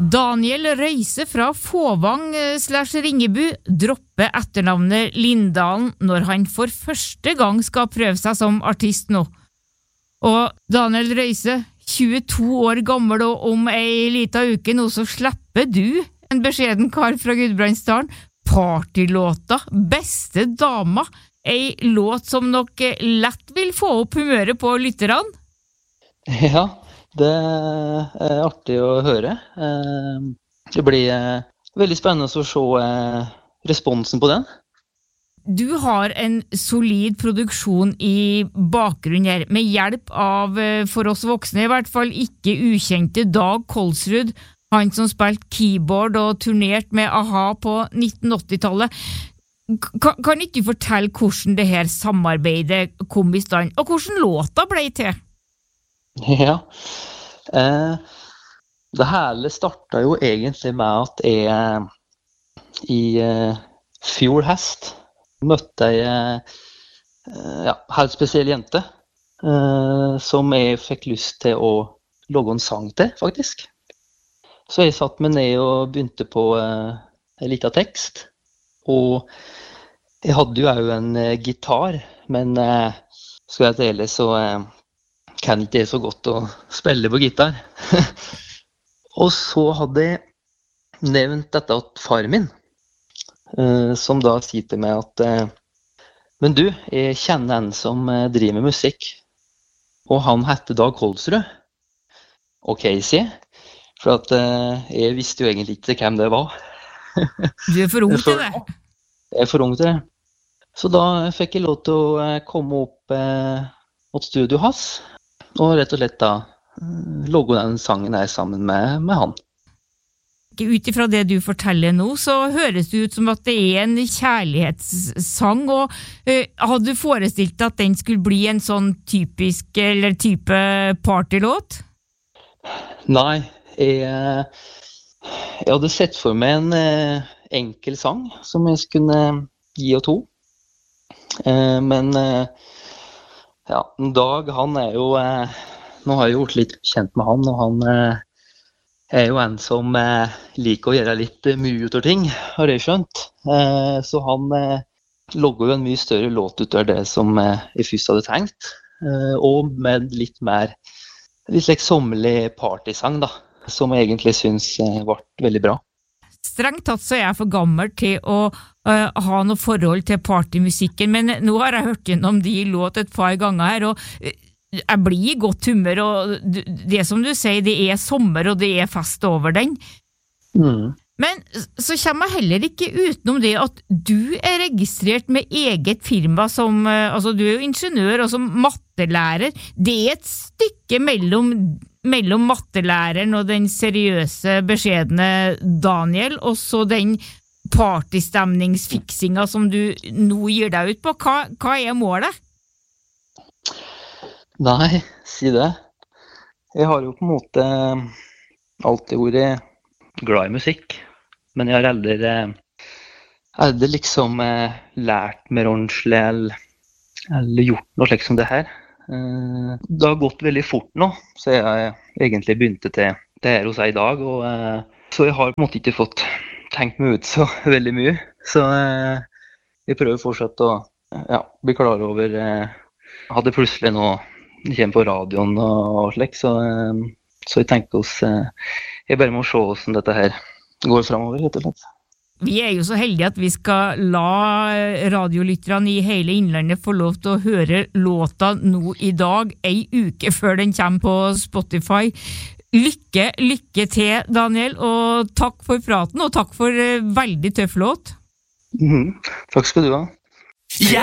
Daniel Røise fra Fåvang/Ringebu dropper etternavnet Lindahl når han for første gang skal prøve seg som artist nå. Og Daniel Røise, 22 år gammel og om ei lita uke nå, så slipper du, en beskjeden kar fra Gudbrandsdalen, partylåta Beste dama, ei låt som nok lett vil få opp humøret på lytterne. Ja, det artig å høre. Det blir veldig spennende å se responsen på den. Du har en solid produksjon i bakgrunnen her, med hjelp av, for oss voksne i hvert fall, ikke ukjente Dag Kolsrud, han som spilte keyboard og turnert med a-ha på 1980-tallet. Kan ikke du fortelle hvordan det her samarbeidet kom i stand, og hvordan låta ble til? Ja, det hele startet jo egentlig med at jeg i fjor høst møtte jeg helt spesiell jente som jeg fikk lyst til å lage en sang til, faktisk. Så jeg satt meg ned og begynte på en liten tekst, og jeg hadde jo også en gitar, men skal jeg dele så kan ikke det så godt å spille på gitar. Og så hadde jeg nevnt dette til far min, som da sier til meg at men du, jeg kjenner en som driver med musikk, og han heter Dag Kolsrud. Ok, sier jeg, for at jeg visste jo egentlig ikke hvem det var. Du for ung til det? Jeg for ung til det. Så da fikk jeg lov til å komme opp mot studio hans, og rett og slett da logge den sangen her sammen med han. Ut ifra det du forteller nå, så høres det ut som at det en kjærlighetssang, og hadde du forestilt deg at den skulle bli en sånn typisk eller type partylåt? Nei, jeg hadde sett for meg en enkel sang som jeg skulle gi og to. Men ja, Dag, han jo nå har jeg gjort litt kjent med han, og han jo en som liker å gjøre litt mye ut av ting, har jeg skjønt. Så han logger jo en mye større låt ut av det som jeg først hadde tenkt, og med litt mer litt sommerlig partysang da, som jeg egentlig synes ble veldig bra. Strengt tatt så jeg for gammel til å ha noe forhold til partymusikken, men nå har jeg hørt gjennom de låt et par ganger her, og jeg blir i godt humør, og det som du sier, det sommer, og det fest over den. Men så kommer jeg heller ikke utenom det at du registrert med eget firma som, altså du jo ingeniør og som mattelærer. Det et stykke mellom mattelæreren og den seriøse, beskjedne Daniel, og så den partystemningsfiksinga som du nå gir deg ut på. Hva målet? Nei, si det. Jeg har jo på en måte alltid vært glad i musikk, men jeg har aldri liksom lært mer ordentlig eller gjort noe slik som det her. Det har gått veldig fort nå, så jeg egentlig begynte til det her hos deg i dag, og så jeg har på en måte ikke fått tenkt meg ut så veldig mye, så jeg prøver fortsatt å bli klar over hadde plutselig nå kommer på radioen og slik, så jeg tenker oss jeg bare må se hvordan dette her går fremover, rett og slett. Vi jo så heldige at vi skal la radiolytterne i hele Innlandet få lov til å høre låta nå i dag, ei uke før den kommer på Spotify. Lykke til, Daniel, og takk for praten, og takk for veldig tøff låt. Takk skal du ha.